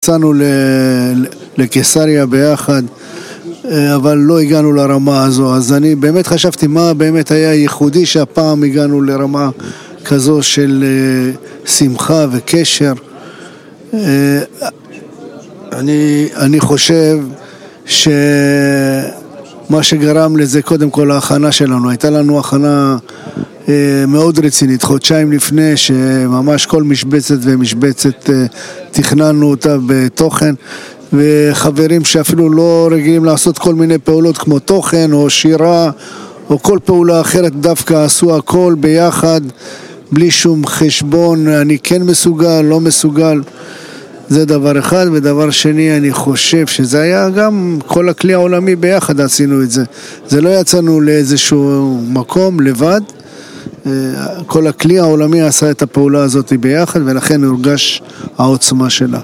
יצאנו לקיסריה ביחד, אבל לא הגענו לרמה הזו. אז אני באמת חשבתי מה באמת היה ייחודי שהפעם הגענו לרמה כזו של שמחה וקשר. אני חושב שמה שגרם לזה קודם כל ההכנה שלנו, הייתה לנו הכנה מאוד רצינית, חודשיים לפני, שממש כל משבצת ומשבצת תכננו אותה בתוכן, וחברים שאפילו לא רגילים לעשות כל מיני פעולות כמו תוכן או שירה או כל פעולה אחרת, דווקא עשו הכל ביחד בלי שום חשבון, אני כן מסוגל, לא מסוגל. זה דבר אחד. ודבר שני, אני חושב שזה היה גם כל הכלי העולמי ביחד עשינו את זה. זה לא יצאנו לאיזשהו מקום לבד, כל הכלי העולמי עשה את הפעולה הזאת ביחד, ולכן הורגש העוצמה שלה.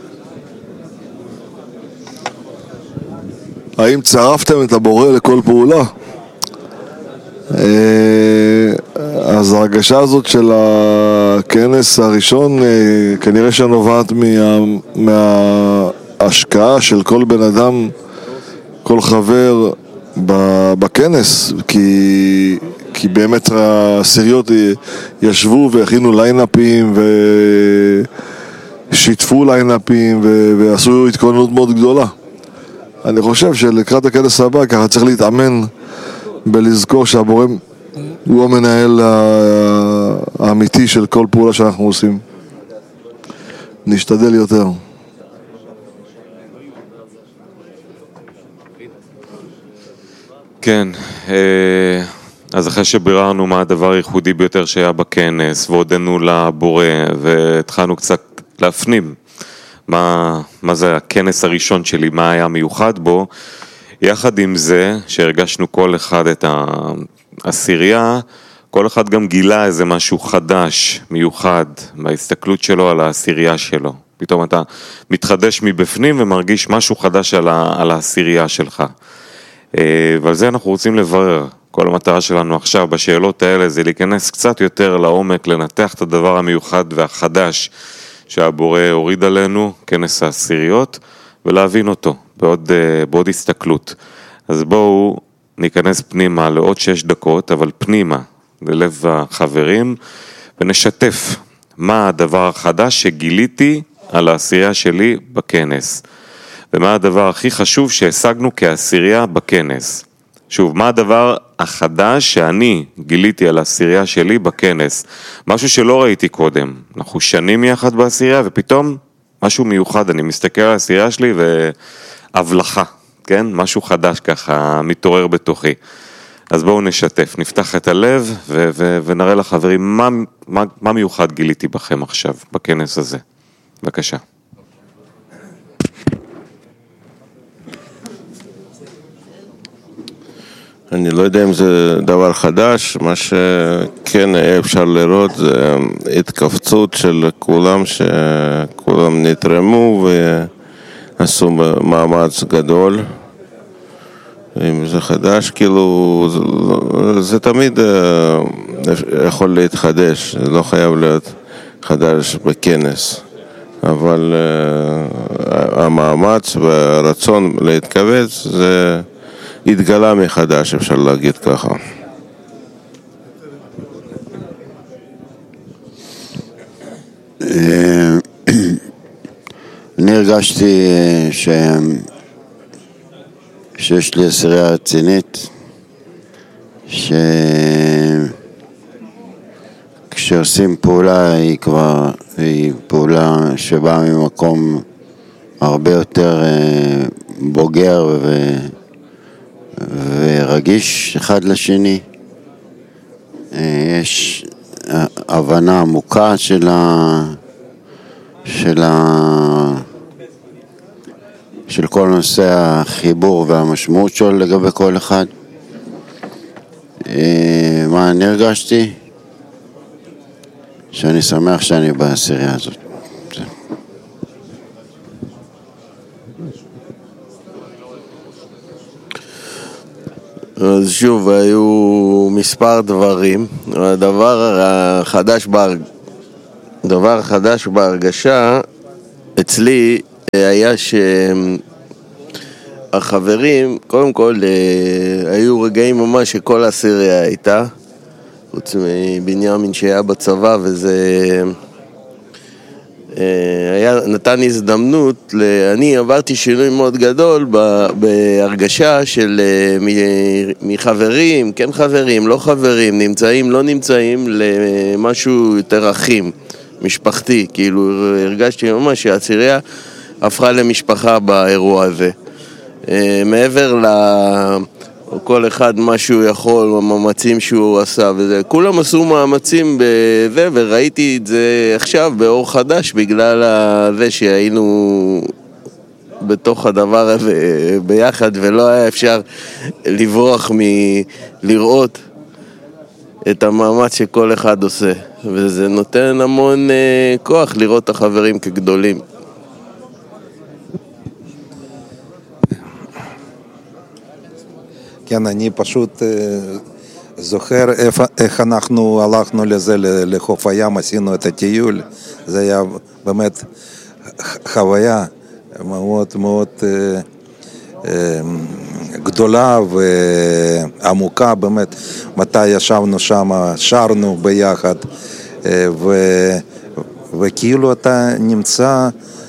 האם צרפתם את הבורא לכל פעולה? אז ההרגשה הזאת של הכנס הראשון כנראה שנובעת מההשקעה של כל בן אדם, כל חבר בכנס, כי באמת הסיריות ישבו והכינו ליינאפים ושיתפו ליינאפים ועשו התכוננות מאוד גדולה. אני חושב שלקראת הכנס הבא ככה צריך להתאמן בלזכור שהבורא הוא המנהל האמיתי של כל פעולה שאנחנו עושים. נשתדל יותר. כן, אז אחרי שביררנו מה הדבר הייחודי ביותר שהיה בכנס, והודנו לבורא, והתחלנו קצת להפנים מה זה הכנס הראשון שלי, מה היה מיוחד בו, יחד עם זה שהרגשנו כל אחד את העשירייה, כל אחד גם גילה איזה משהו חדש, מיוחד, בהסתכלות שלו על העשירייה שלו. פתאום אתה מתחדש מבפנים ומרגיש משהו חדש על העשירייה שלך. ועל זה אנחנו רוצים לברר. כל המטרה שלנו עכשיו בשאלות האלה זה להיכנס קצת יותר לעומק, לנתח את הדבר המיוחד והחדש שהבורא הוריד עלינו, כנס העשיריות, ולהבין אותו בעוד הסתכלות. אז בואו ניכנס פנימה לעוד 6 דקות, אבל פנימה, ללב החברים, ונשתף מה הדבר החדש שגיליתי על העשירייה שלי בכנס. ומה הדבר הכי חשוב שהשגנו כעשירייה בכנס. שוב, מה הדבר החדש שאני גיליתי על העשירייה שלי בכנס? משהו שלא ראיתי קודם. אנחנו שנים יחד בעשירייה, ופתאום משהו מיוחד. אני מסתכל על העשירייה שלי והבלחה, כן? משהו חדש ככה מתעורר בתוכי. אז בואו נשתף, נפתח את הלב ונראה לחברים מה מיוחד גיליתי בכם עכשיו, בכנס הזה. בבקשה. אני לא יודע אם זה דבר חדש, מה שכן אפשר לראות זה התכווצות של כולם, שכולם נתרמו ועשו מאמץ גדול. אם זה חדש, כאילו, זה תמיד יכול להתחדש, זה לא חייב להיות חדש בכנס. אבל המאמץ והרצון להתכווץ זה התגלה מחדש, אפשר להגיד ככה. אני הרגשתי שיש לי עשירייה רצינית, כשעושים פעולה היא פעולה שבאה ממקום הרבה יותר בוגר ורגיש אחד לשני. יש הבנה עמוקה של כל נושא החיבור והמשמעות שלו לגבי כל אחד. מה אני הרגשתי? שאני שמח שאני בעשירייה הזאת. אז שוב, היו מספר דברים. הדבר החדש בהרגשה אצלי היה שהחברים, קודם כל, היו רגעים ממש שכל הסירייה הייתה, חוץ מבנימין שהיה בצבא, וזה נתן הזדמנות, אני עברתי שינוי מאוד גדול בהרגשה של מחברים, כן חברים, לא חברים, נמצאים, לא נמצאים, למשהו יותר אחים, משפחתי, כאילו הרגשתי ממש שהצירייה הפכה למשפחה באירוע הזה. מעבר כל אחד מה שהוא יכול, המאמצים שהוא עשה וזה, כולם עשו מאמצים בזה, וראיתי את זה עכשיו באור חדש בגלל זה שהיינו בתוך הדבר הזה ביחד, ולא היה אפשר לברוח מלראות את המאמץ שכל אחד עושה, וזה נותן המון כוח לראות את החברים כגדולים. כן, אני פשוט זוכר איך אנחנו הלכנו לזה, לחוף הים, עשינו את הטיול, זה היה באמת חוויה מאוד מאוד גדולה ועמוקה, באמת, מתי ישבנו שם, שרנו ביחד, וכאילו אתה נמצא,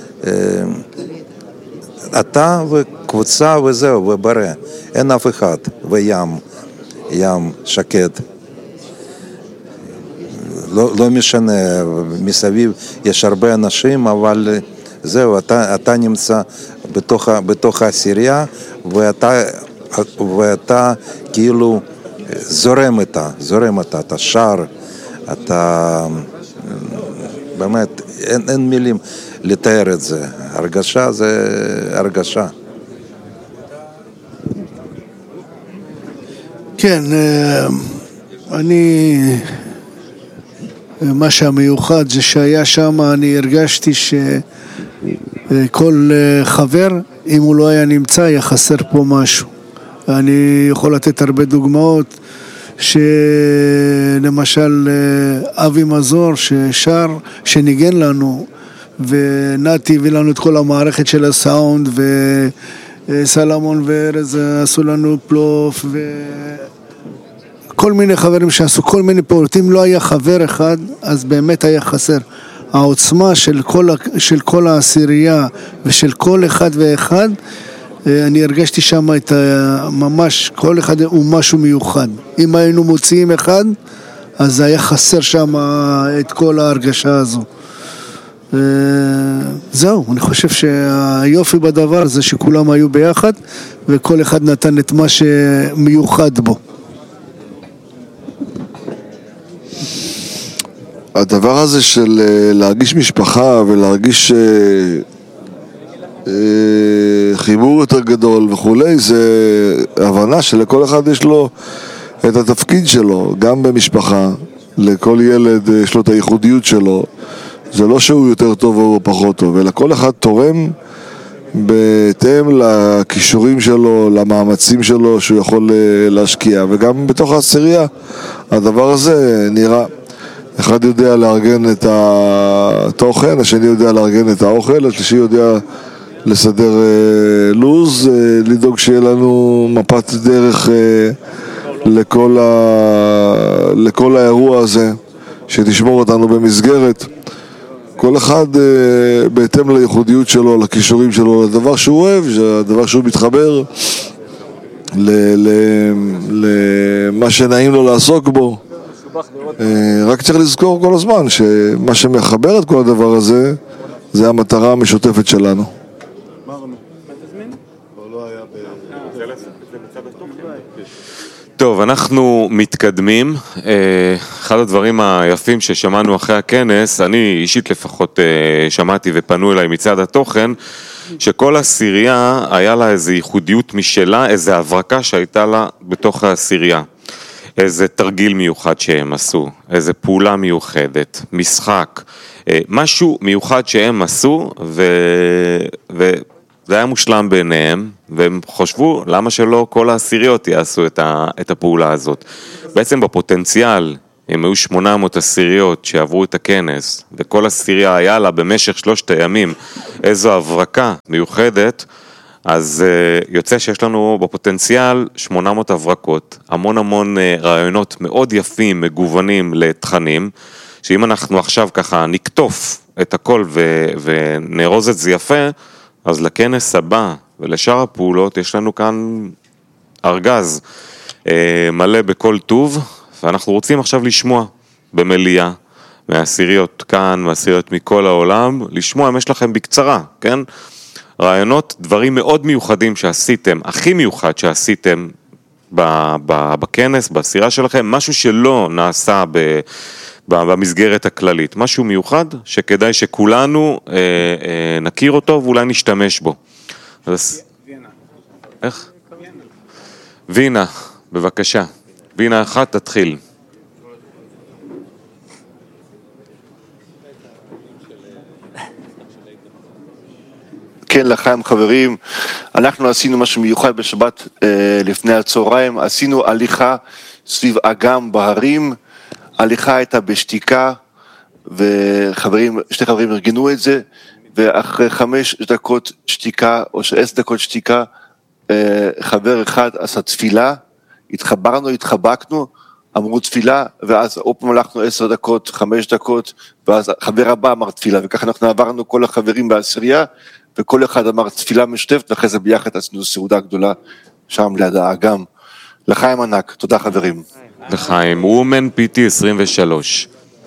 אתה וקבוצה וזהו, וברא, אין אף אחד, וים, ים שקט. לא משנה, מסביב יש הרבה אנשים, אבל זהו, אתה נמצא בתוך הסירייה, ואתה כאילו זורם איתה, אתה שר, אתה באמת, אין מילים לתאר את זה, הרגשה זה הרגשה. כן, מה שהמיוחד זה שהיה שם, אני הרגשתי שכל חבר, אם הוא לא היה נמצא, היה חסר פה משהו. אני יכול לתת הרבה דוגמאות, שלמשל אבי מזור ששר, שניגן לנו, ונתי הביא לנו את כל המערכת של הסאונד, וסלמון וארז עשו לנו פלוף, כל מיני חברים שעשו כל מיני פעולות. אם לא היה חבר אחד, אז באמת היה חסר. העוצמה של כל העשירייה ושל כל אחד ואחד, אני הרגשתי שם ממש, כל אחד הוא משהו מיוחד. אם היינו מוציאים אחד, אז היה חסר שם את כל ההרגשה הזו. זהו, אני חושב שהיופי בדבר זה שכולם היו ביחד, וכל אחד נתן את מה שמיוחד בו. הדבר הזה של להרגיש משפחה ולהרגיש חיבור יותר גדול וכולי, זה הבנה שלכל אחד יש לו את התפקיד שלו, גם במשפחה, לכל ילד יש לו את הייחודיות שלו, זה לא שהוא יותר טוב או פחות טוב, אלא כל אחד תורם בהתאם לכישורים שלו, למאמצים שלו שהוא יכול להשקיע, וגם בתוך העשירייה הדבר הזה נראה. אחד יודע לארגן את התוכן, השני יודע לארגן את האוכל, השלישי יודע לסדר לוז, לדאוג שיהיה לנו מפת דרך לכל האירוע הזה, שתשמור אותנו במסגרת. כל אחד בהתאם לייחודיות שלו, לכישורים שלו, לדבר שהוא אוהב, לדבר שהוא מתחבר, למה שנעים לו לעסוק בו. רק צריך לזכור כל הזמן שמה שמחבר את כל הדבר הזה זה המטרה המשותפת שלנו. טוב, אנחנו מתקדמים. אחד הדברים היפים ששמענו אחרי הכנס, אני אישית לפחות שמעתי ופנו אליי מצד התוכן, שכל הסירייה היה לה איזו ייחודיות משלה, איזו הברקה שהייתה לה בתוך הסירייה. איזה תרגיל מיוחד שהם עשו, איזה פעולה מיוחדת, משחק, משהו מיוחד שהם עשו, וזה היה מושלם ביניהם, והם חושבו למה שלא כל העשיריות יעשו את הפעולה הזאת. בעצם בפוטנציאל אם היו 800 עשיריות שעברו את הכנס, וכל עשירייה היה לה במשך 3 הימים איזו הברקה מיוחדת, אז יוצא שיש לנו בפוטנציאל 800 הברקות, המון רעיונות מאוד יפים, מגוונים לתכנים, שאם אנחנו עכשיו ככה נקטוף את הכל ונרוז את זה יפה, אז לכנס הבא ולשאר הפעולות יש לנו כאן ארגז מלא בכל טוב, ואנחנו רוצים עכשיו לשמוע במליאה, מהעשיריות כאן, מהעשיריות מכל העולם, לשמוע אם יש לכם בקצרה, כן? רעיונות, דברים מאוד מיוחדים שעשיתם, הכי מיוחד שעשיתם בכנס, בעשירה שלכם, משהו שלא נעשה במסגרת הכללית, משהו מיוחד שכדאי שכולנו נכיר אותו ואולי נשתמש בו. וינה. איך? וינה, בבקשה. וינה אחת, תתחיל. כן, לחיים חברים, אנחנו עשינו משהו מיוחד בשבת לפני הצהריים, עשינו הליכה סביב אגם בהרים, הליכה הייתה בשתיקה, וחברים, 2 חברים ארגנו את זה, ואחרי 5 דקות שתיקה, או 10 דקות שתיקה, חבר אחד עשה תפילה, התחבקנו, אמרו תפילה, ואז עוד פעם הלכנו 10 דקות, 5 דקות, ואז חבר הבא אמר תפילה, וככה אנחנו עברנו כל החברים בעשירייה, וכל אחד אמר תפילה משותפת, ואחרי זה ביחד עשינו סעודה גדולה, שם ליד האגם. לחיים ענק, תודה חברים. לחיים, וומן PT 23.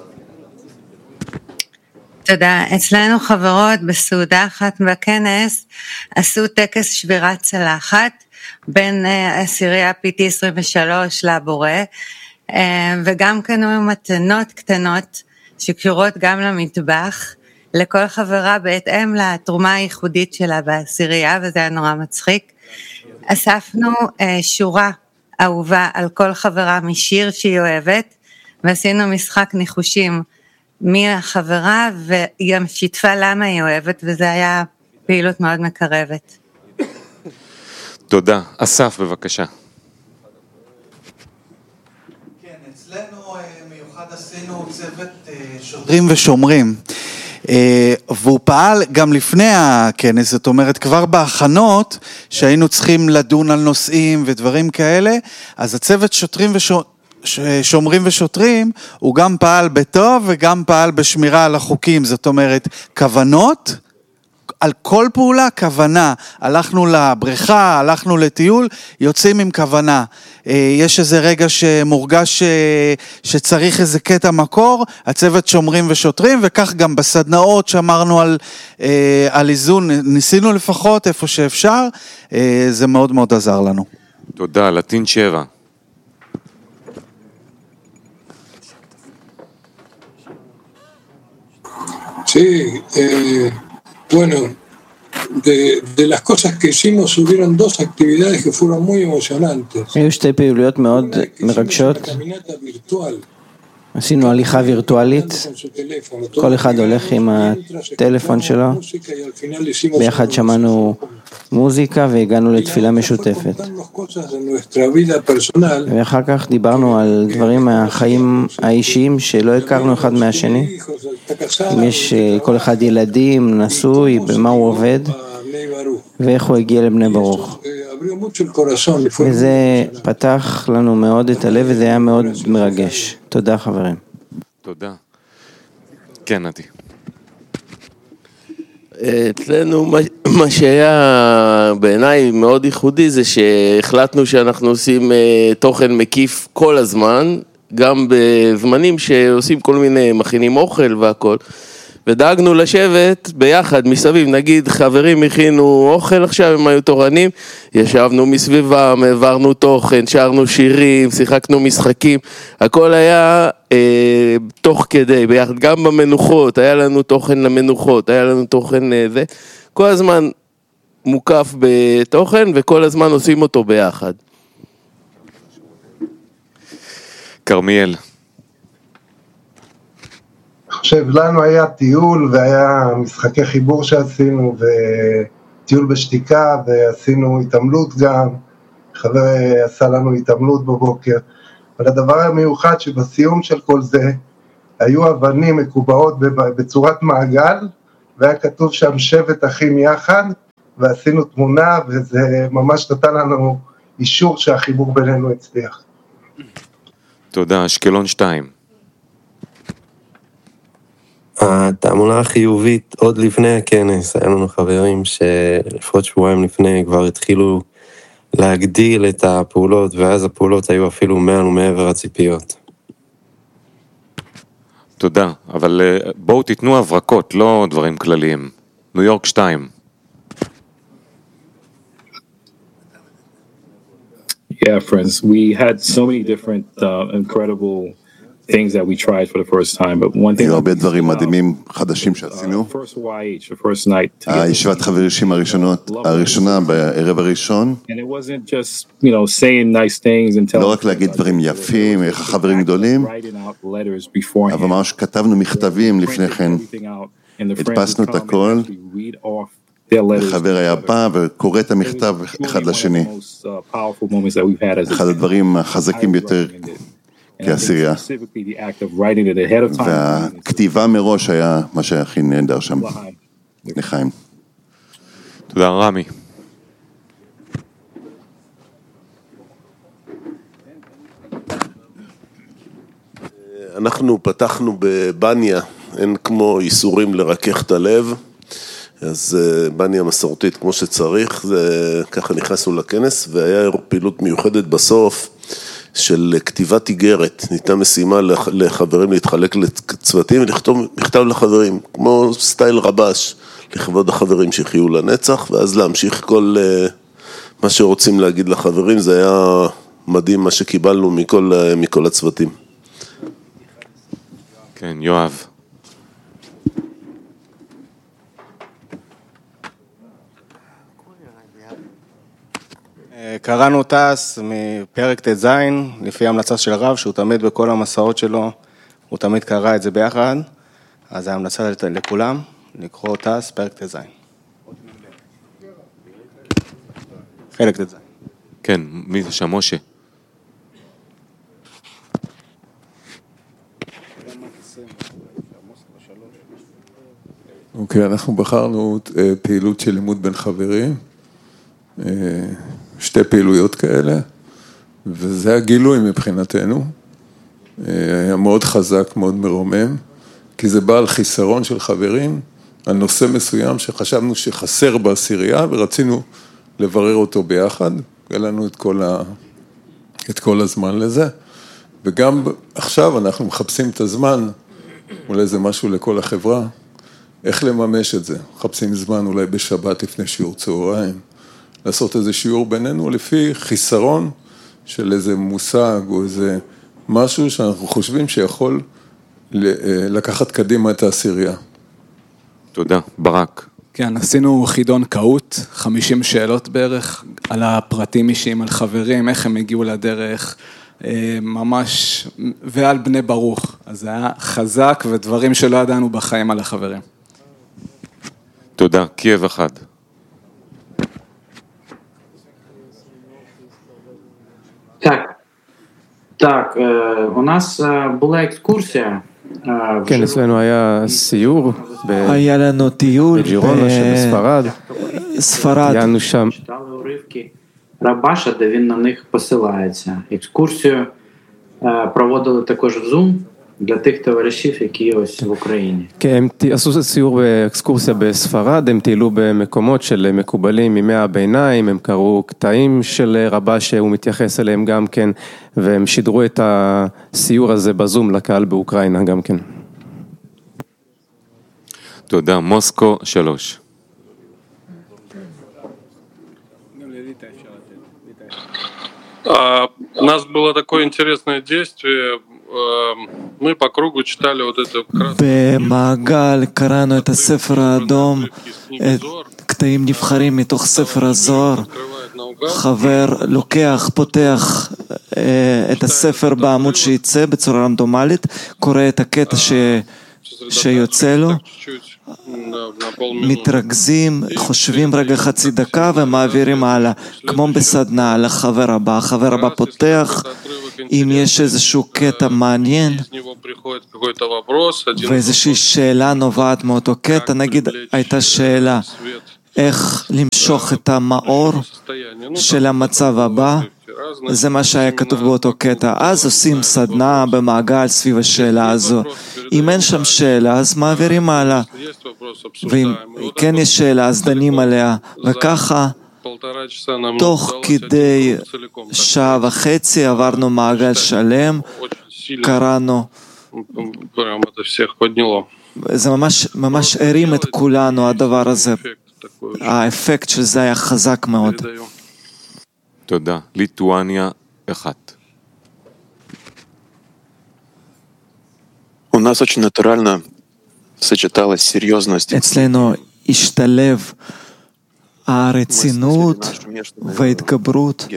תודה. אצלנו חברות בסעודה אחת בכנס, עשו טקס שבירת צלחת, בין עשירייה PT 23 לבורא, וגם קנו מתנות קטנות, שקשורות גם למטבח, לכל חברה בהתאם לתרומה הייחודית שלה בעשירייה, וזה היה נורא מצחיק. אספנו שורה אהובה על כל חברה משיר שהיא אוהבת, ועשינו משחק ניחושים מי החברה, והיא גם שיתפה למה היא אוהבת, וזה היה פעילות מאוד מקרבת. תודה. אסף, בבקשה. כן, אצלנו מיוחד עשינו צוות שוטרים ושומרים. והוא פעל גם לפני הכנס, זאת אומרת כבר בהכנות שהיינו צריכים לדון על נושאים ודברים כאלה, אז הצוות שומרים ושוטרים הוא גם פעל בטוב וגם פעל בשמירה על החוקים, זאת אומרת כוונות, על כל פעולה כוונה, הלכנו לבריכה, הלכנו לטיול, יוצאים עם כוונה. יש איזה רגע שמורגש שצריך איזה קטע מקור, הצוות שומרים ושוטרים, וכך גם בסדנאות שמרנו על איזון, ניסינו לפחות איפה שאפשר, זה מאוד מאוד עזר לנו. תודה, לטין 7. Sí, bueno, de las cosas que hicimos hubieron 2 actividades que fueron muy emocionantes. היו 2 פעילויות מאוד מרגשות. עשינו הליכה וירטואלית, כל אחד הולך עם הטלפון שלו, ביחד שמענו מוזיקה והגענו לתפילה משותפת. ואחר כך דיברנו על דברים מהחיים האישיים שלא הכרנו אחד מהשני. אם יש כל אחד ילדים, נשוי, במה הוא עובד, ואיך הוא הגיע לבני ברוך. וזה פתח לנו מאוד את הלב, וזה היה מאוד מרגש. תודה חברים. תודה. כן, נתי. אצלנו מה שהיה בעיניי מאוד ייחודי זה שהחלטנו שאנחנו עושים תוכן מקיף כל הזמן, גם בזמנים שעושים כל מיני מכינים אוכל והכל, ודאגנו לשבת ביחד מסביב, נגיד חברים הכינו אוכל עכשיו, הם היו תורנים, ישבנו מסביבם, העברנו תוכן, שרנו שירים, שיחקנו משחקים, הכל היה תוך כדי, ביחד, גם במנוחות, היה לנו תוכן למנוחות, היה לנו תוכן זה, כל הזמן מוקף בתוכן וכל הזמן עושים אותו ביחד. קרמיאל. חושב, לנו היה טיול והיה משחקי חיבור שעשינו וטיול בשתיקה ועשינו התעמלות גם, חבר עשה לנו התעמלות בבוקר, אבל הדבר המיוחד שבסיום של כל זה, היו אבנים מקובעות בצורת מעגל, והיה כתוב שם שבט אחים יחד, ועשינו תמונה, וזה ממש נתן לנו אישור שהחיבור בינינו הצליח. תודה, אשקלון 2. התעמולה החיובית עוד לפני הכנס, היה לנו חברים שלפחות שבועיים לפני כבר התחילו להגדיל את הפעולות, ואז הפעולות היו אפילו מעל ומעבר הציפיות. תודה, אבל בואו תיתנו הברקות, לא דברים כלליים. ניו יורק 2. Yeah, friends, we had so many different incredible things that we tried for the first time, but one thing... היו הרבה דברים מדהימים חדשים שעשינו. הישיבת חברים הראשונה בערב הראשון. לא רק להגיד דברים יפים, איך החברים גדולים, אבל ממש כתבנו מכתבים לפני כן. הדפסנו את הכל. החבר היה בא וקורא את המכתב אחד לשני. אחד הדברים החזקים ביותר כעשירייה. והכתיבה מראש היה מה שהכי נהדר שם. לחיים. תודה, רמי. אנחנו פתחנו בבניה, אין כמו איסורים לרכך את הלב. אז בניה מסורתית כמו שצריך, ככה נכנסנו לכנס, והיה פעילות מיוחדת בסוף של כתיבת איגרת. ניתנה משימה לחברים להתחלק לצוותים ולכתוב מכתב לחברים, כמו סטייל רבש, לכבוד החברים שיחיו לנצח, ואז להמשיך כל מה שרוצים להגיד לחברים. זה היה מדהים מה שקיבלנו מכל הצוותים. כן, יואב. קראנו טס מפרק ט"ז, לפי המלצה של הרב, שהוא תמיד בכל המסעות שלו, הוא תמיד קרא את זה ביחד, אז ההמלצה לכולם, לקרוא טס, פרק ט"ז. חלק ט"ז. כן, מי זה שם, משה? אוקיי, אנחנו בחרנו פעילות של לימוד בין חברים, שתי פעילויות כאלה, וזה הגילוי מבחינתנו. היה מאוד חזק, מאוד מרומם, כי זה בא על חיסרון של חברים, על נושא מסוים שחשבנו שחסר בעשירייה, ורצינו לברר אותו ביחד. היה לנו את כל הזמן לזה, וגם עכשיו אנחנו מחפשים את הזמן, אולי זה משהו לכל החברה, איך לממש את זה. מחפשים זמן אולי בשבת לפני שיעור צהריים, לעשות איזה שיעור בינינו לפי חיסרון של איזה מושג או איזה משהו שאנחנו חושבים שיכול לקחת קדימה את העשירייה. תודה, ברק. כן, עשינו חידון קהות, 50 שאלות בערך, על הפרטים אישיים, על חברים, איך הם הגיעו לדרך, ממש, ועל בני ברוך. אז זה היה חזק ודברים שלא ידענו בחיים על החברים. תודה, קייב 1. Так, у нас була екскурсія. כן, אצלנו היה סיור היה לנו טיול בג'ירונה שבספרד. ספרד. שם. Читали уривки Рабаша, де він на них посилається. Екскурсію проводили також в Zoom для тих товаришів, які ось в Україні. כן, הם עשו סיור באקסקורסיה בספרד, הם טיילו במקומות של מקובלים מימי הביניים, הם קראו קטעים של רבש שהוא מתייחס אליהם גם כן, והם שידרו את הסיור הזה בזום לקהל באוקראינה גם כן. תודה, מוסקו 3. У нас было такое интересное действие. Мы по кругу читали вот это במעגל קראנו את הספר האדום, קטעים נבחרים מתוך ספר הזוהר. חבר לוקח, פותח את הספר בעמוד שיצא בצורה רנדומלית, קורא את הקטע שיוצא לו, מתרכזים, חושבים רגע חצי דקה ומעבירים הלאה, כמו בסדנה לחבר הבא. החבר הבא פותח אם יש איזשהו קטע מעניין ואיזושהי שאלה נובעת מאותו קטע, נגיד הייתה שאלה איך למשוך את המאור של המצב הבא, זה מה שהיה כתוב באותו קטע. אז עושים סדנה במעגל סביב השאלה הזו. אם אין שם שאלה, אז מעבירים הלאה. ואם כן יש שאלה, אז דנים עליה. וככה, תוך כדי שעה וחצי עברנו מעגל שלם, קראנו. זה ממש הרים את כולנו, הדבר הזה. האפקט של זה היה חזק מאוד. תודה. ליטואניה 1. У нас очень натурально сочеталась серьезность. אצלנו השתלב הרצינות וההתגברות.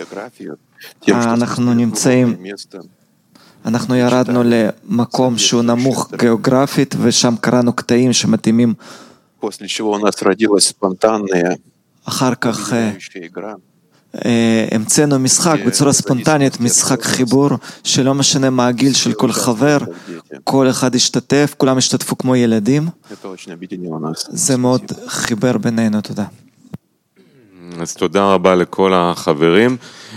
אנחנו ירדנו למקום שהוא נמוך גיאוגרפית, ושם קראנו קטעים שמתאימים. אחר כך המצאנו משחק בצורה ספונטנית, משחק חיבור, שלא משנה מה הגיל של כל חבר, כל אחד השתתף, כולם השתתפו כמו ילדים. זה מאוד חיבר בינינו, תודה. אז תודה רבה לכל החברים.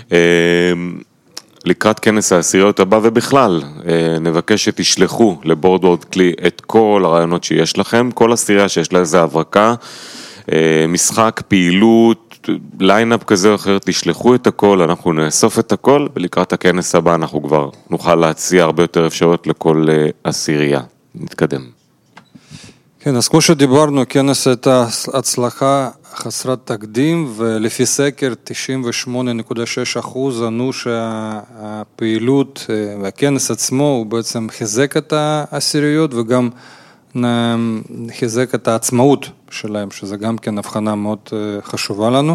לקראת כנס העשיריות הבא ובכלל, נבקש שתשלחו לבורדוורד כלי את כל הרעיונות שיש לכם, כל עשירייה שיש לה איזה הברקה, משחק, פעילות, ליינאפ כזה או אחר, תשלחו את הכל, אנחנו נאסוף את הכל, ולקראת הכנס הבא אנחנו כבר נוכל להציע הרבה יותר אפשרויות לכל עשירייה. נתקדם. כן, אז כמו שדיברנו, כנס הייתה הצלחה חסרת תקדים, ולפי סקר 98.6% ענו שהפעילות והכנס עצמו הוא בעצם חיזק את העשיריות וגם חיזק את העצמאות שלהם, שזה גם כן הבחנה מאוד חשובה לנו.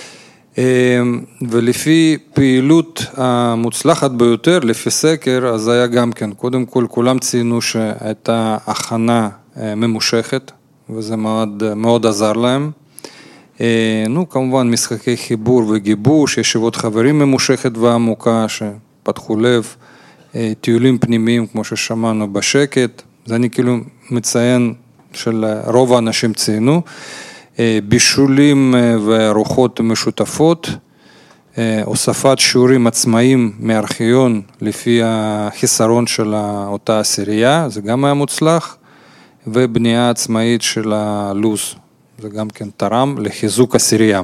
ולפי פעילות המוצלחת ביותר, לפי סקר, אז היה גם כן, קודם כל כולם ציינו שהייתה הכנה ממושכת, וזה מאוד עזר להם. כמובן משחקי חיבור וגיבוש, ישיבות חברים ממושכת ועמוקה שפתחו לב, טיולים פנימיים כמו ששמענו בשקט, זה אני כאילו מציין של רוב האנשים ציינו, בישולים ורוחות משותפות, הוספת שיעורים עצמאיים מארכיון לפי החיסרון של אותה עשירייה, זה גם היה מוצלח, ובנייה עצמאית של הלוז. זה גם כן תרם לחיזוק עשירייה.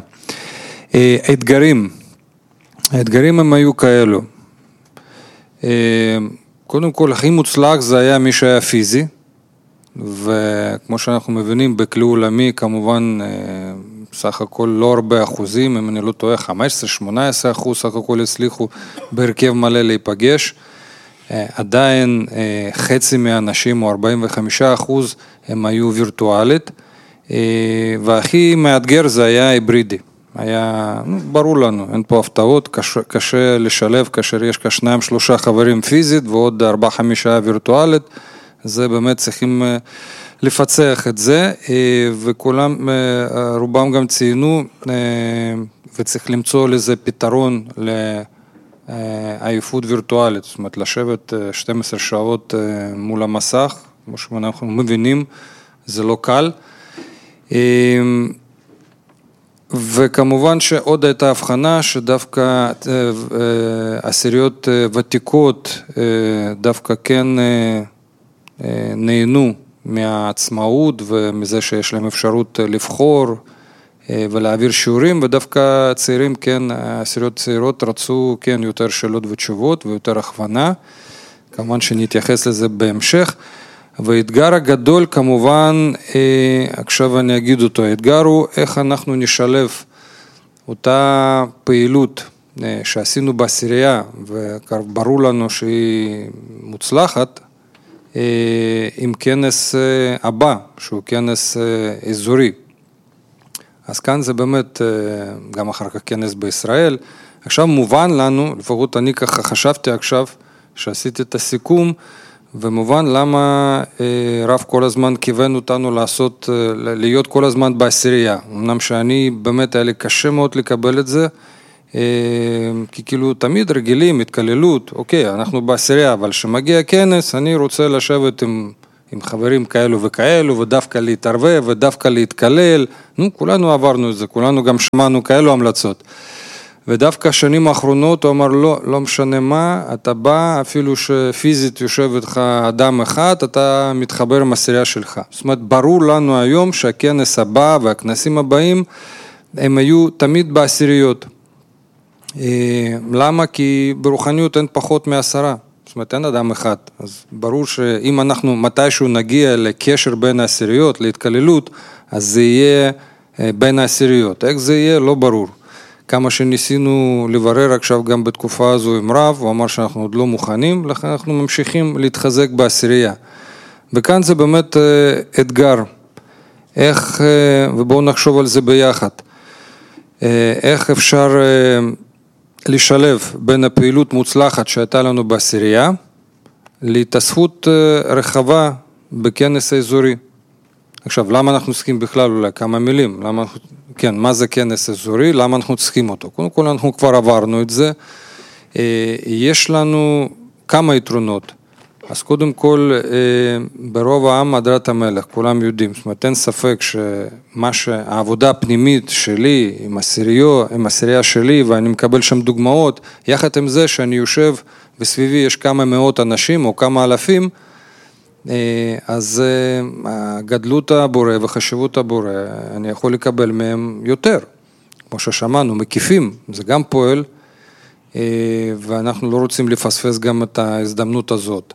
האתגרים הם היו כאלו. קודם כל, הכי מוצלח זה היה מי שהיה פיזי, וכמו שאנחנו מבינים, בכלי עולמי, כמובן, סך הכל לא הרבה אחוזים, אם אני לא טועה, 15-18% סך הכל הצליחו בהרכב מלא להיפגש. עדיין חצי מהאנשים, או 45%, הם היו וירטואלית, והכי מאתגר זה היה היברידי. היה, ברור לנו, אין פה הפתעות, קשה לשלב כאשר יש כ2-3 חברים פיזית ועוד 4-5 וירטואלית, זה באמת צריכים לפצח את זה, וכולם, רובם גם ציינו, וצריך למצוא לזה פתרון לעייפות וירטואלית, זאת אומרת לשבת 12 שעות מול המסך, כמו שאנחנו מבינים, זה לא קל. וכמובן שעוד הייתה הבחנה שדווקא עשיריות ותיקות דווקא כן נהנו מהעצמאות ומזה שיש להם אפשרות לבחור ולהעביר שיעורים, ודווקא צעירים, כן, עשיריות צעירות רצו כן יותר שאלות ותשובות ויותר הכוונה, כמובן שנתייחס לזה בהמשך. והאתגר הגדול כמובן, עכשיו אני אגיד אותו, האתגר הוא איך אנחנו נשלב אותה פעילות שעשינו בעשירייה, וברור לנו שהיא מוצלחת, עם כנס הבא, שהוא כנס אזורי. אז כאן זה באמת, גם אחר כך כנס בישראל. עכשיו מובן לנו, לפחות אני ככה חשבתי עכשיו, שעשיתי את הסיכום, ומובן למה רב כל הזמן כיוון אותנו להיות כל הזמן בעשירייה. אמנם שאני באמת היה לי קשה מאוד לקבל את זה, כי כאילו תמיד רגילים, התקללות, אוקיי, אנחנו בעשירייה, אבל כשמגיע כנס, אני רוצה לשבת עם חברים כאלו וכאלו, ודווקא להתערבב, ודווקא להתקלל, כולנו עברנו את זה, כולנו גם שמענו כאלו המלצות. ודווקא השנים האחרונות הוא אמר, לא משנה מה, אתה בא, אפילו שפיזית יושב איתך אדם אחד, אתה מתחבר עם העשירייה שלך. זאת אומרת, ברור לנו היום שהכנס הבא והכנסים הבאים, הם היו תמיד בעשיריות. למה? כי ברוחניות אין פחות מ10. זאת אומרת, אין אדם אחד. אז ברור שאם אנחנו מתישהו נגיע לקשר בין העשיריות, להתקללות, אז זה יהיה בין העשיריות. איך זה יהיה? לא ברור. כמה שניסינו לברר עכשיו גם בתקופה הזו עם רב, הוא אמר שאנחנו עוד לא מוכנים, לכן אנחנו ממשיכים להתחזק בעשירייה. וכאן זה באמת אתגר. איך, ובואו נחשוב על זה ביחד, איך אפשר לשלב בין הפעילות מוצלחת שהייתה לנו בעשירייה, להתאספות רחבה בכנס האזורי. עכשיו, למה אנחנו צריכים בכלל אולי כמה מילים? כן, מה זה כנס אזורי? למה אנחנו צריכים אותו? קודם כל, אנחנו כבר עברנו את זה. יש לנו כמה יתרונות. אז קודם כל, ברוב העם הדרת המלך, כולם יודעים. זאת אומרת, אין ספק שהעבודה הפנימית שלי עם העשירייה שלי, ואני מקבל שם דוגמאות, יחד עם זה שאני יושב וסביבי יש כמה מאות אנשים או כמה אלפים, אז גדלות הבורא וחשיבות הבורא, אני יכול לקבל מהם יותר. כמו ששמענו, מקיפים, זה גם פועל, ואנחנו לא רוצים לפספס גם את ההזדמנות הזאת.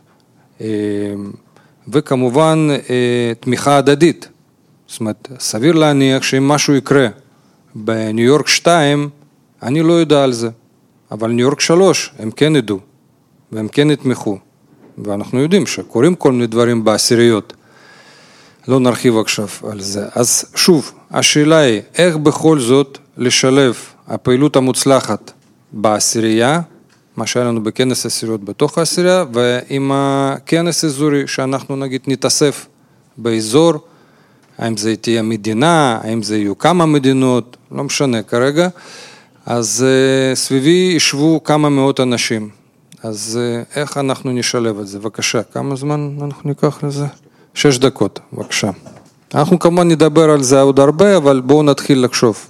וכמובן, תמיכה הדדית. זאת אומרת, סביר להניח שאם משהו יקרה בניו יורק 2, אני לא יודע על זה. אבל ניו יורק 3, הם כן ידעו, והם כן יתמכו. ואנחנו יודעים שקוראים כל מיני דברים בעשיריות. לא נרחיב עכשיו על זה. אז שוב, השאלה היא, איך בכל זאת לשלב הפעילות המוצלחת בעשירייה, מה שהיה לנו בכנס עשיריות בתוך העשירייה, ועם הכנס אזורי שאנחנו נגיד נתאסף באזור, האם זה תהיה מדינה, האם זה יהיו כמה מדינות, לא משנה כרגע, אז סביבי ישבו כמה מאות אנשים. אז איך אנחנו נשלב את זה? בבקשה, כמה זמן אנחנו ניקח לזה? 6 דקות, בבקשה. אנחנו כמובן נדבר על זה עוד הרבה, אבל בואו נתחיל לחשוב.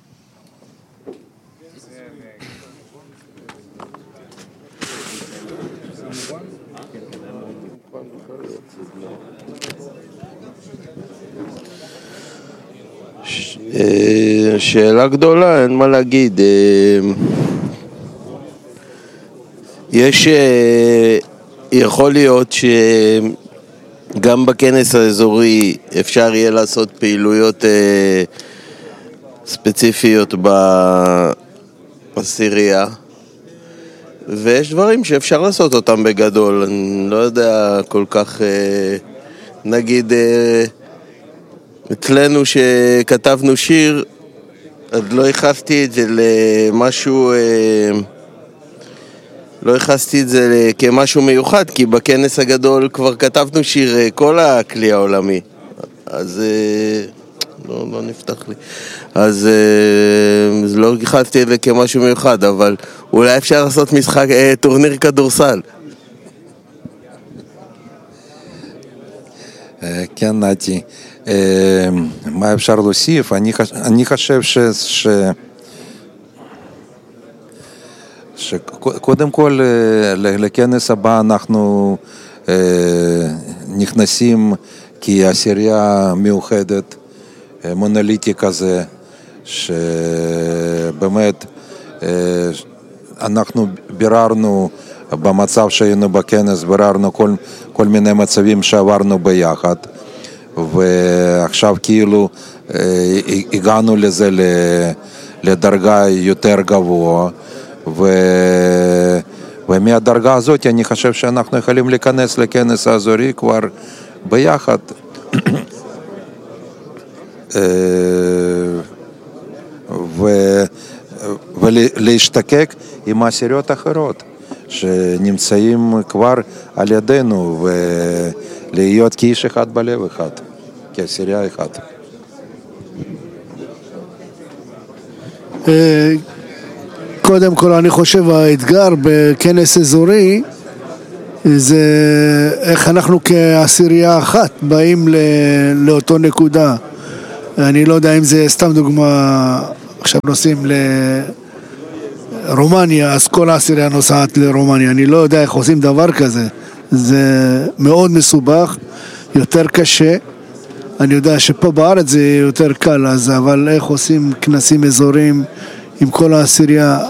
שאלה גדולה, אין מה להגיד. יש, יכול להיות שגם בכנס האזורי אפשר יהיה לעשות פעילויות ספציפיות בעשירייה, ויש דברים שאפשר לעשות אותם בגדול. אני לא יודע כל כך, נגיד אצלנו שכתבנו שיר, אז לא ייחסתי את זה למשהו, לא ייחסתי את זה כמשהו מיוחד, כי בכנס הגדול כבר כתבנו שיר כל הכלי העולמי, אז לא נפתח לי, אז לא ייחסתי את זה כמשהו מיוחד, אבל אולי אפשר לעשות משחק, טורניר כדורסל. כן, נתי, מה אפשר להוסיף? אני חושב שקודם כל לכנס הבא אנחנו נכנסים כעשירייה מיוחדת, מונוליטי כזה, שבאמת אנחנו ביררנו במצב שהיינו בכנס, ביררנו כל מיני מצבים שעברנו ביחד, ועכשיו כאילו הגענו לזה לדרגה יותר גבוה, ומהדרגה הזאת אני חושב שאנחנו יכולים להיכנס לכנס האזורי כבר ביחד ולהשתקק עם עשיריות אחרות שנמצאים כבר על ידינו, ולהיות כאיש אחד בלב אחד, כעשירייה אחד. קודם כל אני חושב האתגר בכנס אזורי זה איך אנחנו כעשירייה אחת באים לאותו נקודה. אני לא יודע אם זה סתם דוגמה, עכשיו נוסעים לרומניה, אז כל העשירייה נוסעת לרומניה, אני לא יודע איך עושים דבר כזה, זה מאוד מסובך, יותר קשה. אני יודע שפה בארץ זה יותר קל, אבל איך עושים כנסים אזוריים עם כל העשירייה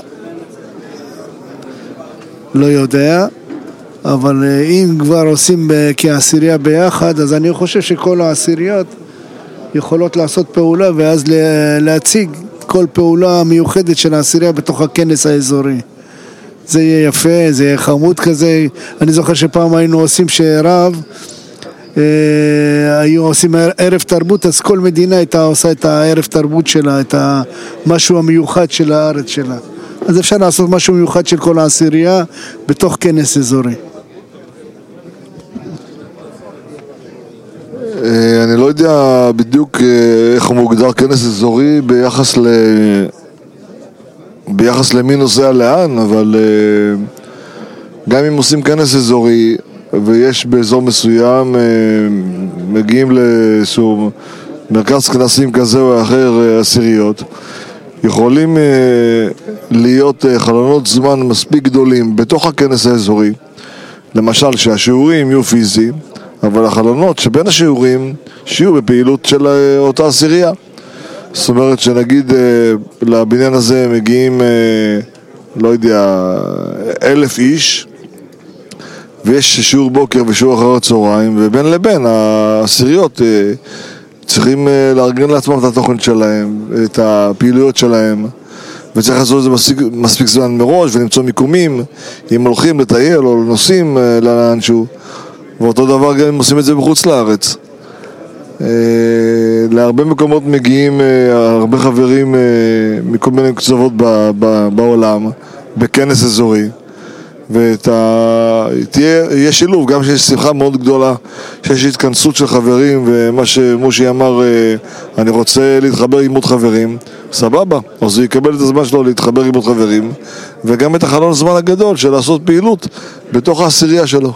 לא יודע, אבל אם כבר עושים כעשירייה ביחד, אז אני חושב שכל העשיריות יכולות לעשות פעולה ואז להציג כל פעולה מיוחדת של העשירייה בתוך הכנס האזורי. זה יהיה יפה, זה יהיה חמוד כזה. אני זוכר שפעם היינו עושים שרב היו עושים ערב תרבות, אז כל מדינה הייתה עושה את הערב תרבות שלה, את המשהו המיוחד של הארץ שלה. אז אפשר לעשות משהו מיוחד של כל העשירייה בתוך כנס אזורי. אני לא יודע בדיוק איך הוא מוגדר כנס אזורי ביחס למי נוסע לאן, אבל גם אם עושים כנס אזורי ויש באזור מסוים, מגיעים לאיזשהו מרכז כנסים כזה או אחר, עשיריות, יכולים להיות חלונות זמן מספיק גדולים בתוך הכנס האזורי, למשל שהשיעורים יהיו פיזיים, אבל החלונות שבין השיעורים שיהיו בפעילות של אותה עשירייה. זאת אומרת שנגיד לבניין הזה מגיעים, לא יודע, 1,000 איש, ויש שיעור בוקר ושיעור אחר הצהריים, ובין לבין העשיריות צריכים לארגן לעצמם את התוכן שלהם, את הפעילויות שלהם, וצריך לעשות את זה מספיק זמן מראש ולמצוא מיקומים אם הולכים לטייל או נוסעים לאנשהו. ואותו דבר גם עושים את זה בחוץ לארץ. להרבה מקומות מגיעים הרבה חברים מכל מיני קצוות בעולם בכנס אזורי, ויהיה שילוב, גם שיש שמחה מאוד גדולה, שיש התכנסות של חברים, ומה שמושי אמר, אני רוצה להתחבר עם עוד חברים, סבבה, אז הוא יקבל את הזמן שלו להתחבר עם עוד חברים, וגם את החלון הזמן הגדול של לעשות פעילות בתוך העשירייה שלו.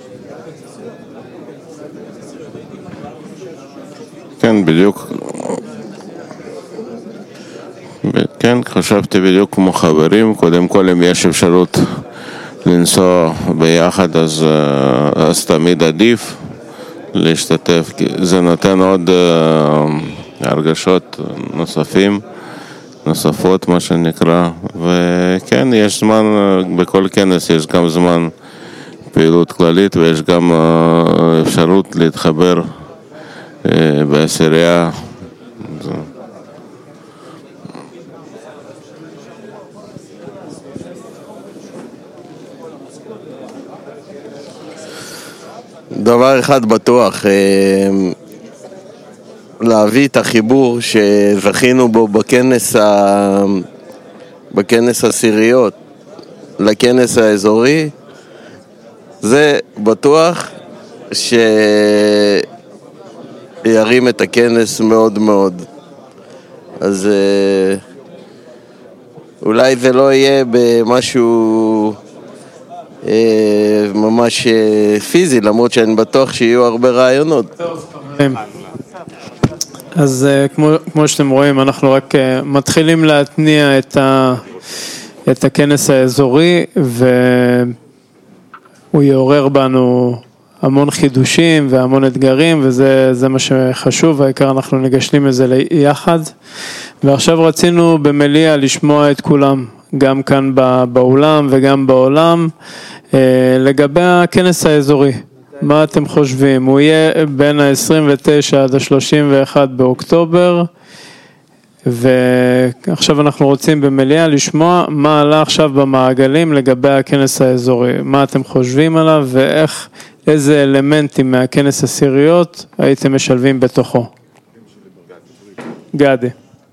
כן, בדיוק. כן, חשבתי בדיוק כמו חברים, קודם כל אם יש אפשרות לנסוע ביחד אז תמיד עדיף להשתתף, כי זה נותן עוד הרגשות נוספות מה שנקרא, וכן, יש זמן, בכל כנס יש גם זמן פעילות כללית ויש גם אפשרות להתחבר בעשירייה. דבר אחד בטוח, להביא את החיבור שזכינו בו בכנס עשיריות לכנס האזורי, זה בטוח שירים את הכנס מאוד מאוד. אז אולי זה לא יהיה במשהו ממש פיזי, למרות שאני בטוח שיהיו הרבה רעיונות. אז כמו שאתם רואים, אנחנו רק מתחילים להתניע את הכנס האזורי, והוא יעורר בנו המון חידושים והמון אתגרים, וזה מה שחשוב, העיקר אנחנו ניגשים לזה יחד. ועכשיו רצינו במליאה לשמוע את כולם, גם כאן באולם וגם בעולם, לגבי הכנס האזורי. מה אתם חושבים? הוא יהיה בין ה-29 עד ה-31 באוקטובר, ועכשיו אנחנו רוצים במליאה לשמוע מה עלה עכשיו במעגלים לגבי הכנס האזורי. מה אתם חושבים עליו ואיך, איזה אלמנטים מהכנס עשיריות הייתם משלבים בתוכו? גדי.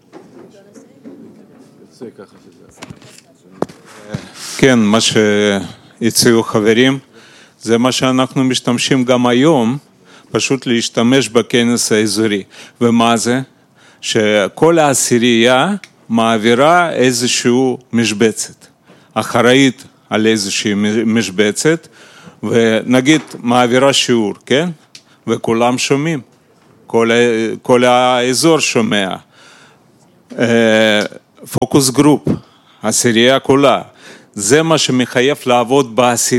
כן, מה שהציעו חברים, זה מה שאנחנו משתמשים גם היום, פשוט להשתמש בכנס האזורי. ומה זה? שכל העשירייה מעבירה איזושהי משבצת, אחראית על איזושהי משבצת, ונגיד מעבירה שיעור, כן? וכולם שומעים, כל האזור שומע. פוקוס גרופ, העשירייה כולה, זה מה שמחייב לעבוד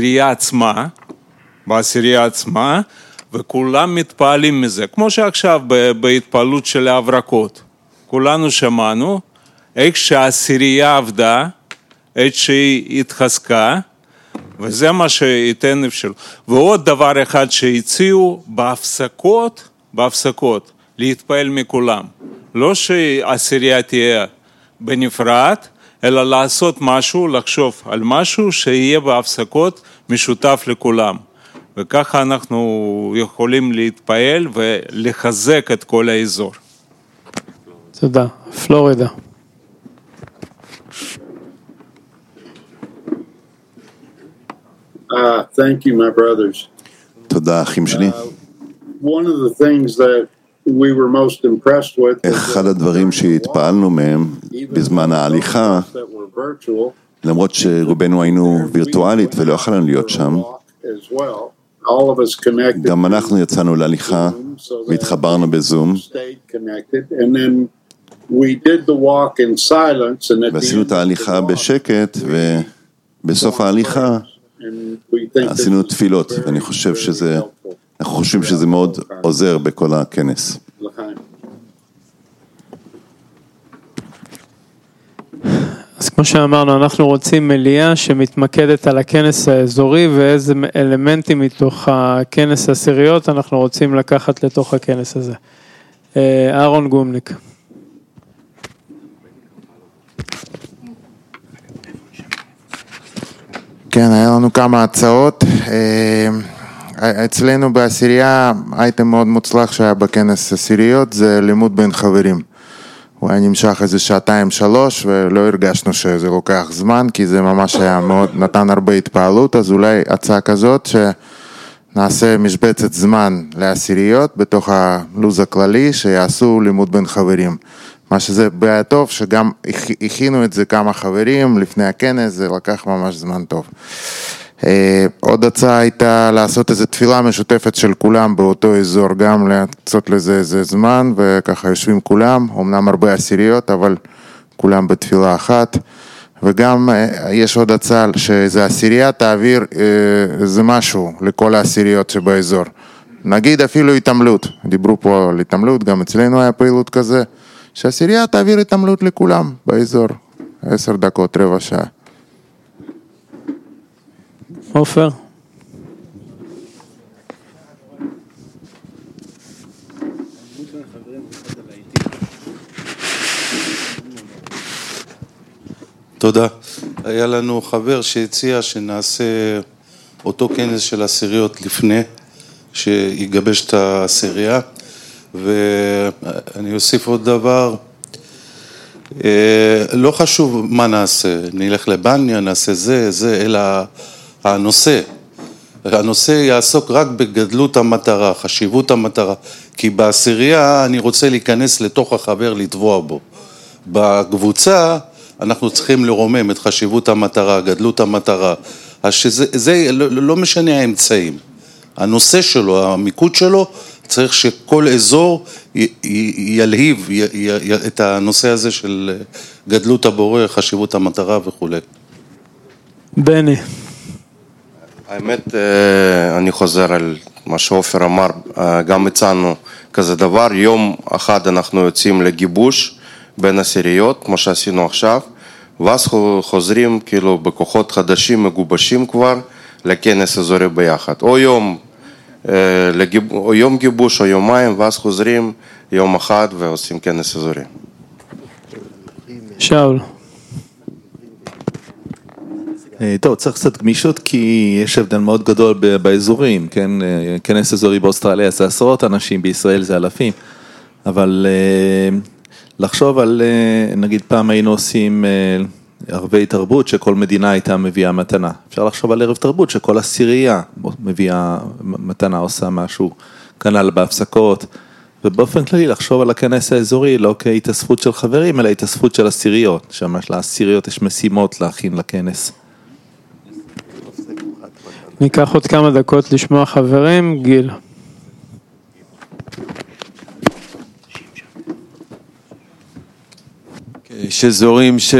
בעשירייה עצמה, וכולם מתפעלים מזה, כמו שעכשיו בהתפעלות של ההברקות. כולנו שמענו איך שהעשירייה עבדה, איך שהיא התחזקה, וזה מה שייתן אפשרות. ועוד דבר אחד שהציעו בהפסקות, להתפעל מכולם. לא שהעשירייה תהיה בנפרד, אלא לעשות משהו, לחשוב על משהו שיהיה בהפסקות משותף לכולם. וככה אנחנו יכולים להתפעל ולחזק את כל האזור. תודה. פלורידה. Thank you, my brothers. תודה, אחים שלי. One of the things that we were most impressed with אחד הדברים שהתפעלנו מהם בזמן ההליכה, למרות שרובנו היינו וירטואלית ולא יכולנו להיות שם, גם אנחנו יצאנו להליכה והתחברנו בזום, ועשינו את ההליכה בשקט, ובסוף ההליכה עשינו תפילות, ואני חושב אנחנו חושבים שזה מאוד עוזר בכל הכנס. אז כמו שאמרנו, אנחנו רוצים מליאה שמתמקדת על הכנס האזורי, ואיזה אלמנטים מתוך הכנס העשיריות אנחנו רוצים לקחת לתוך הכנס הזה. אהרון גומניק. כן, היה לנו כמה הצעות. אצלנו בעשירייה, אייטם מאוד מוצלח שהיה בכנס עשיריות, זה לימוד בין חברים. הוא היה נמשך איזה 2-3, ולא הרגשנו שזה לוקח זמן, כי זה ממש היה מאוד, נתן הרבה התפעלות, אז אולי הצעה כזאת, שנעשה משבצת זמן לעשיריות, בתוך הלוז הכללי, שיעשו לימוד בין חברים. מה שזה בעיה טוב, שגם הכינו את זה כמה חברים לפני הכנס, זה לקח ממש זמן טוב. עוד הצעה הייתה לעשות איזו תפילה משותפת של כולם באותו אזור, גם להקצות לזה איזה זמן, וככה יושבים כולם, אמנם הרבה עשיריות, אבל כולם בתפילה אחת. וגם יש עוד הצעה שאיזו עשירייה תעביר איזה משהו לכל העשיריות שבאזור. נגיד אפילו התעמלות, דיברו פה על התעמלות, גם אצלנו היה פעילות כזה, שהעשירייה תעביר התעמלות לכולם באזור, 10 דקות, רבע שעה. עופר. תודה. היה לנו חבר שהציע שנעשה אותו כנס של עשיריות לפני, שיגבש את העשירייה, ואני אוסיף עוד דבר, לא חשוב מה נעשה, נלך לבניה, נעשה זה, אלא הנושא יעסוק רק בגדלות המטרה, חשיבות המטרה, כי בעשירייה אני רוצה להיכנס לתוך החבר, לטבוע בו. בקבוצה אנחנו צריכים לרומם את חשיבות המטרה, גדלות המטרה, אז שזה לא משנה האמצעים. הנושא שלו, המיקוד שלו, צריך שכל אזור ילהיב את הנושא הזה של גדלות הבורא, חשיבות המטרה וכו'. בני. האמת, אני חוזר על מה שעופר אמר, גם הצענו כזה דבר, יום אחד אנחנו יוצאים לגיבוש בין עשיריות, כמו שעשינו עכשיו, ואז חוזרים כאילו בכוחות חדשים, מגובשים כבר, לכנס אזורי ביחד. או יום גיבוש או יומיים, ואז חוזרים יום אחד ועושים כנס אזורי. שאול. טוב, צריך קצת גמישות כי יש הבדל מאוד גדול באזורים, כן? כנס אזורי באוסטרליה זה 10 אנשים, בישראל זה אלפים, אבל לחשוב על, נגיד פעם היינו עושים ערבי תרבות שכל מדינה הייתה מביאה מתנה. אפשר לחשוב על ערב תרבות שכל עשירייה מביאה מתנה, עושה משהו, כנ"ל בהפסקות, ובאופן כללי לחשוב על הכנס האזורי לא כהתאספות של חברים, אלא התאספות של עשיריות, שממש לעשיריות יש משימות להכין לכנס. ניקח עוד כמה דקות לשמוע חברים, גיל. יש אזורים